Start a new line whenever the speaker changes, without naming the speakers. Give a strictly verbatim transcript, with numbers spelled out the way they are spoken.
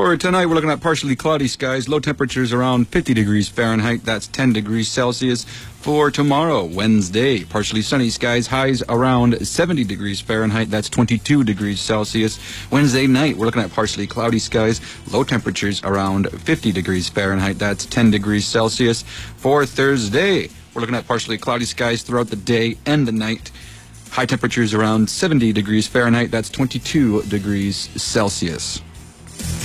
For tonight, we're looking at partially cloudy skies. Low temperatures around fifty degrees Fahrenheit. That's ten degrees Celsius. For tomorrow, Wednesday, partially sunny skies. Highs around seventy degrees Fahrenheit. That's twenty-two degrees Celsius. Wednesday night, we're looking at partially cloudy skies. Low temperatures around fifty degrees Fahrenheit. That's ten degrees Celsius. For Thursday, we're looking at partially cloudy skies throughout the day and the night. High temperatures around seventy degrees Fahrenheit. That's twenty-two degrees Celsius.